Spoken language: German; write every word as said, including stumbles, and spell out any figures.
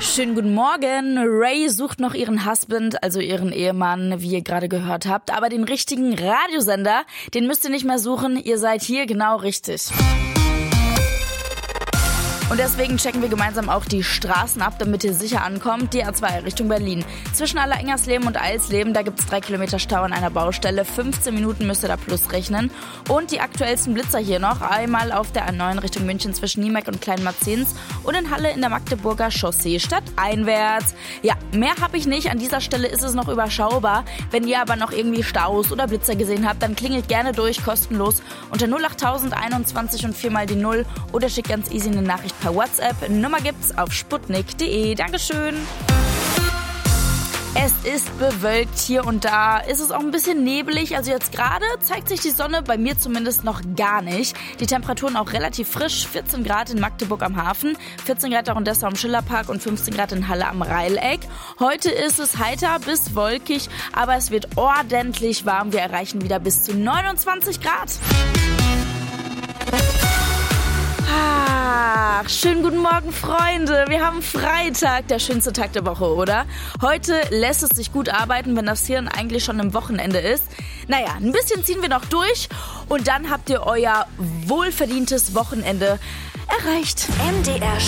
Schönen guten Morgen. Ray sucht noch ihren Husband, also ihren Ehemann, wie ihr gerade gehört habt. Aber den richtigen Radiosender, den müsst ihr nicht mehr suchen. Ihr seid hier genau richtig. Und deswegen checken wir gemeinsam auch die Straßen ab, damit ihr sicher ankommt. Die A zwei Richtung Berlin. Zwischen Allerengernsleben und Eisleben, da gibt's drei Kilometer Stau an einer Baustelle. fünfzehn Minuten müsst ihr da plus rechnen. Und die aktuellsten Blitzer hier noch. Einmal auf der A neun Richtung München zwischen Niemek und Kleinmarzens und in Halle in der Magdeburger Chaussee stadteinwärts. Ja, mehr habe ich nicht. An dieser Stelle ist es noch überschaubar. Wenn ihr aber noch irgendwie Staus oder Blitzer gesehen habt, dann klingelt gerne durch, kostenlos unter null acht tausend einundzwanzig und viermal die Null oder schickt ganz easy eine Nachricht per WhatsApp. Nummer gibt's auf sputnik punkt de. Dankeschön. Es ist bewölkt hier und da. Ist es auch ein bisschen nebelig. Also jetzt gerade zeigt sich die Sonne, bei mir zumindest noch gar nicht. Die Temperaturen auch relativ frisch. vierzehn Grad in Magdeburg am Hafen, vierzehn Grad auch in Dessau am Schillerpark und fünfzehn Grad in Halle am Reileck. Heute ist es heiter bis wolkig, aber es wird ordentlich warm. Wir erreichen wieder bis zu neunundzwanzig Grad. Ach, schönen guten Morgen, Freunde. Wir haben Freitag, der schönste Tag der Woche, oder? Heute lässt es sich gut arbeiten, wenn das Hirn eigentlich schon im Wochenende ist. Naja, ein bisschen ziehen wir noch durch und dann habt ihr euer wohlverdientes Wochenende erreicht. M D R